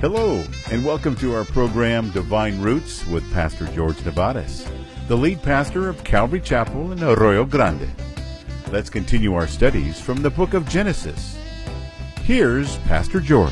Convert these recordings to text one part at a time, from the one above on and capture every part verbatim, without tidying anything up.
Hello, and welcome to our program, Divine Roots, with Pastor George Nevadas, the lead pastor of Calvary Chapel in Arroyo Grande. Let's continue our studies from the book of Genesis. Here's Pastor George.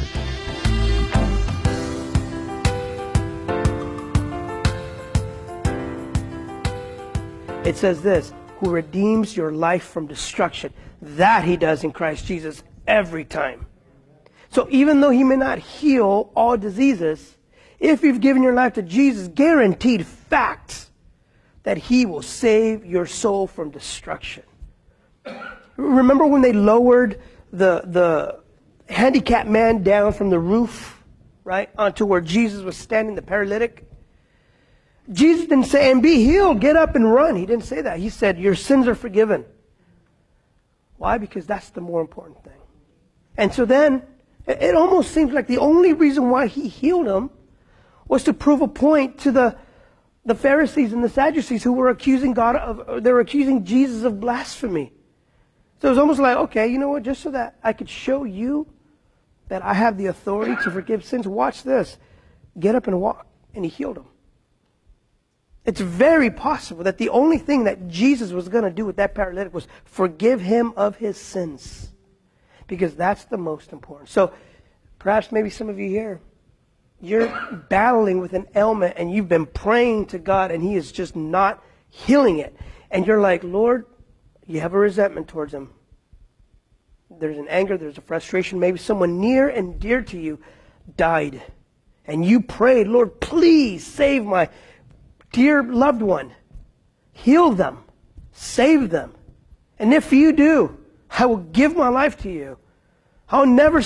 It says this, who redeems your life from destruction. That he does in Christ Jesus every time. So even though he may not heal all diseases, if you've given your life to Jesus, guaranteed facts that he will save your soul from destruction. Remember when they lowered the, the handicapped man down from the roof, right, onto where Jesus was standing, the paralytic? Jesus didn't say, and be healed, get up and run. He didn't say that. He said, your sins are forgiven. Why? Because that's the more important thing. And so then, it almost seems like the only reason why he healed him was to prove a point to the, the Pharisees and the Sadducees who were accusing God of, they were accusing Jesus of blasphemy. So it was almost like, okay, you know what, just so that I could show you that I have the authority to forgive sins, watch this. Get up and walk. And he healed him. It's very possible that the only thing that Jesus was going to do with that paralytic was forgive him of his sins. Because that's the most important. So perhaps maybe some of you here, you're battling with an ailment and you've been praying to God and he is just not healing it. And you're like, Lord, you have a resentment towards him. There's an anger, there's a frustration. Maybe someone near and dear to you died. And you prayed, Lord, please save my dear loved one. Heal them. Save them. And if you do, I will give my life to you. I'll never